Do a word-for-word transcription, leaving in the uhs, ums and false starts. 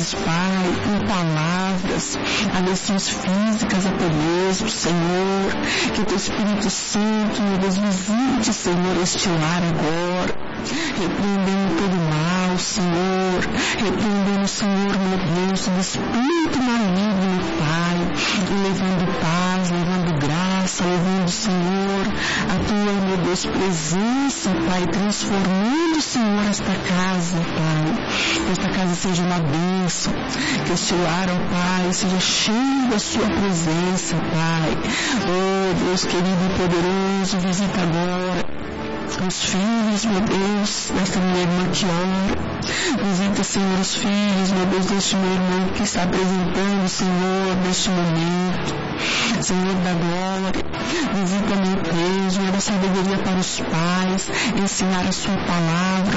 vezes, Pai, em palavras, agressões físicas até mesmo, Senhor, que o Teu Espírito Santo, meu Deus, visite, Senhor, este lar agora, repreendendo todo mal, Senhor, repreendendo, Senhor, meu Deus, todo espírito maligno, Pai, levando paz, levando graça, levando, Senhor, a Tua, meu Deus, presença, Pai, transformando, Senhor, esta casa, Pai, que esta casa seja uma bênção, que este lar, ó Pai, seja cheio da Sua presença, Pai. Oh, Deus querido e poderoso, visita agora os filhos, meu Deus, desta minha irmã que ora. Visita, Senhor, os filhos, meu Deus, deste meu irmão que está apresentando, Senhor, neste momento. Senhor da glória, visita, meu Deus, uma sabedoria para os pais, ensinar a Sua palavra,